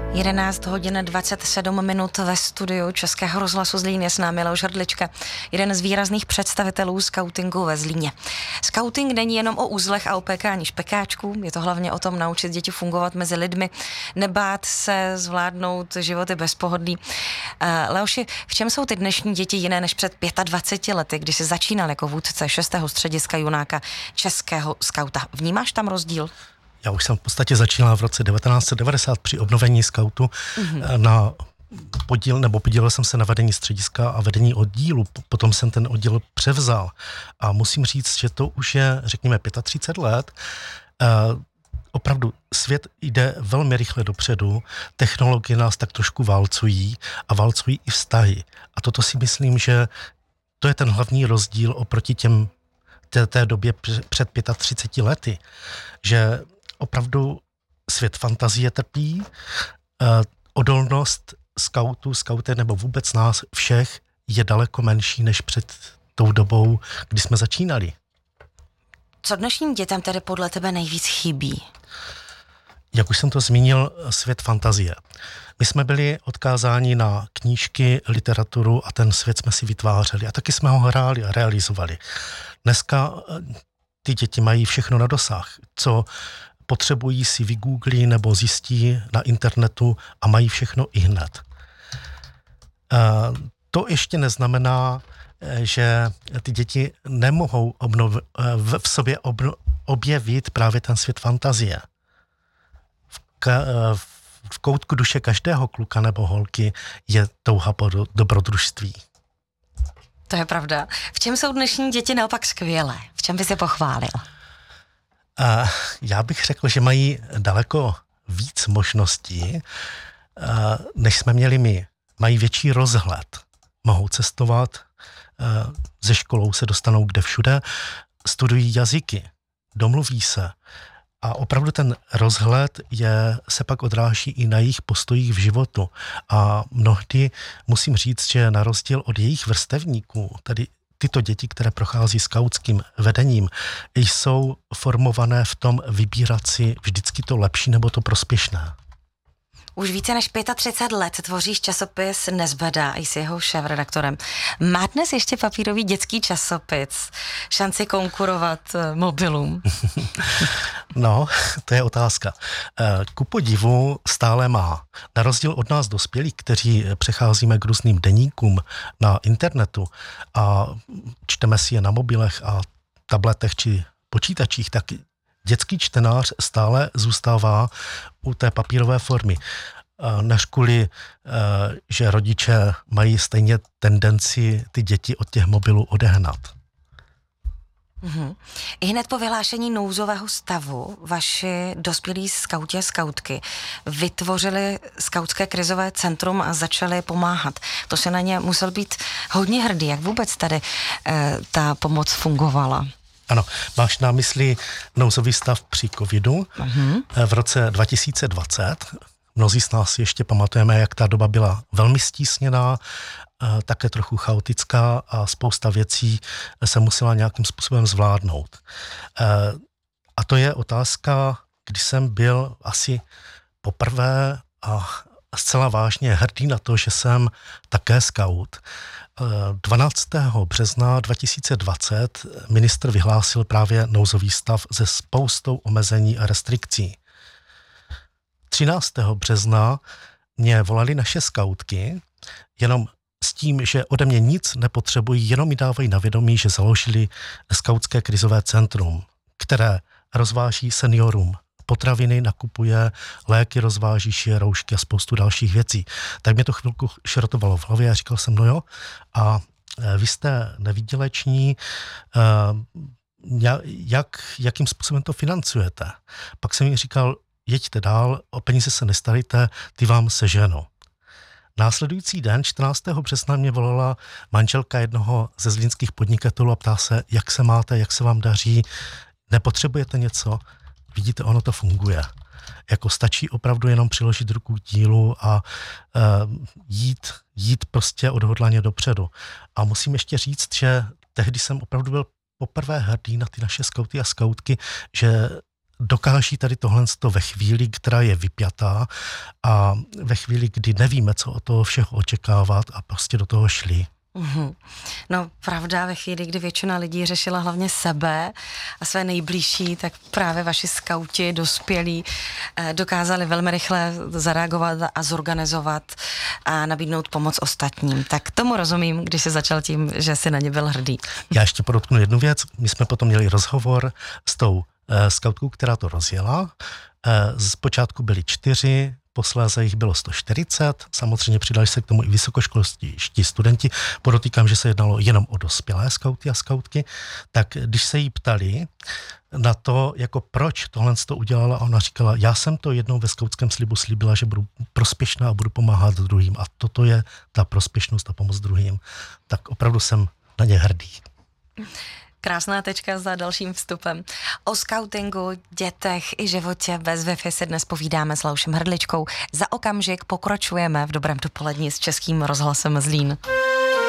11 hodin 27 minut ve studiu Českého rozhlasu Zlín je s námi Leoš Hrdlička, jeden z výrazných představitelů skautingu ve Zlíně. Skauting není jenom o uzlech a o pékání špekáčků, je to hlavně o tom naučit děti fungovat mezi lidmi, nebát se zvládnout životy bez pohodlí. Leoši, v čem jsou ty dnešní děti jiné než před 25 lety, když jsi začínal jako vůdce 6. střediska junáka Českého skauta? Vnímáš tam rozdíl? Já už jsem v podstatě začínal v roce 1990 při obnovení skautu na podílel jsem se na vedení střediska a vedení oddílu, potom jsem ten oddíl převzal a musím říct, že to už je, řekněme, 35 let. Opravdu svět jde velmi rychle dopředu, technologie nás tak trošku válcují a válcují i vztahy. A toto si myslím, že to je ten hlavní rozdíl oproti té době před 35 lety, že opravdu svět fantazie trpí, odolnost skauty nebo vůbec nás všech je daleko menší než před tou dobou, kdy jsme začínali. Co dnešním dětem tedy podle tebe nejvíc chybí? Jak už jsem to zmínil, svět fantazie. My jsme byli odkázáni na knížky, literaturu a ten svět jsme si vytvářeli a taky jsme ho hráli a realizovali. Dneska ty děti mají všechno na dosah, co potřebují si vygooglí nebo zjistí na internetu a mají všechno ihned. To ještě neznamená, že ty děti nemohou v sobě objevit právě ten svět fantazie. V koutku duše každého kluka nebo holky je touha po dobrodružství. To je pravda. V čem jsou dnešní děti naopak skvělé? V čem bys je pochválil? Já bych řekl, že mají daleko víc možností, než jsme měli my. Mají větší rozhled. Mohou cestovat, ze školou se dostanou kde všude, studují jazyky, domluví se. A opravdu ten rozhled se pak odráží i na jejich postojích v životu. A mnohdy musím říct, že na rozdíl od jejich vrstevníků, tedy tyto děti, které prochází skautským vedením, jsou formované v tom vybírat si vždycky to lepší nebo to prospěšné. Už více než 35 let tvoříš časopis Nezbeda i s jeho šéfredaktorem. Má dnes ještě papírový dětský časopis šanci konkurovat mobilům? No, to je otázka. Ku podivu stále má. Na rozdíl od nás dospělých, kteří přecházíme k různým deníkům na internetu a čteme si je na mobilech a tabletech či počítačích, tak dětský čtenář stále zůstává u té papírové formy. Než kvůli, že rodiče mají stejně tendenci ty děti od těch mobilů odehnat. I hned po vyhlášení nouzového stavu vaši dospělí skauti a skautky vytvořili skautské krizové centrum a začali pomáhat. To se na ně musel být hodně hrdý. Jak vůbec tady ta pomoc fungovala? Ano, máš na mysli nouzový stav při covidu v roce 2020. Mnozí z nás ještě pamatujeme, jak ta doba byla velmi stísněná, také trochu chaotická a spousta věcí se musela nějakým způsobem zvládnout. A to je otázka, kdy jsem byl asi poprvé a zcela vážně hrdý na to, že jsem také skaut. 12. března 2020 ministr vyhlásil právě nouzový stav se spoustou omezení a restrikcí. 13. března mě volali naše skautky, jenom s tím, že ode mě nic nepotřebují, jenom mi dávají na vědomí, že založili skautské krizové centrum, které rozváží seniorům potraviny, nakupuje léky, rozváží, šije roušky a spoustu dalších věcí. Tak mě to chvilku šrotovalo v hlavě a říkal jsem, no jo, a vy jste nevýděleční, jakým způsobem to financujete? Pak jsem mi říkal, jeďte dál, o peníze se nestarejte, ty vám seženou. Následující den, 14. března, mě volala manželka jednoho ze zlínských podnikatelů a ptá se, jak se máte, jak se vám daří, nepotřebujete něco? Vidíte, ono to funguje. Jako stačí opravdu jenom přiložit ruku k dílu a jít prostě odhodlaně dopředu. A musím ještě říct, že tehdy jsem opravdu byl poprvé hrdý na ty naše skauty a skautky, že dokáží tady tohle ve chvíli, která je vypjatá a ve chvíli, kdy nevíme, co od toho všeho očekávat a prostě do toho šli. No pravda, ve chvíli, kdy většina lidí řešila hlavně sebe a své nejbližší, tak právě vaši skauti, dospělí, dokázali velmi rychle zareagovat a zorganizovat a nabídnout pomoc ostatním. Tak tomu rozumím, když se začal tím, že si na ně byl hrdý. Já ještě podotknu jednu věc. My jsme potom měli rozhovor s tou skautkou, která to rozjela. Zpočátku byli 4, posléze jich bylo 140, samozřejmě přidali se k tomu i vysokoškolští studenti. Podotýkám, že se jednalo jenom o dospělé skauty a skautky, tak když se jí ptali na to, jako proč tohle to udělala, a ona říkala, já jsem to jednou ve skautském slibu slíbila, že budu prospěšná a budu pomáhat druhým a toto je ta prospěšnost a pomoc druhým. Tak opravdu jsem na ně hrdý. Krásná tečka za dalším vstupem. O skautingu, dětech i životě bez Wi-Fi se dnes povídáme s Leošem Hrdličkou. Za okamžik pokračujeme v Dobrém dopoledni s Českým rozhlasem Zlín.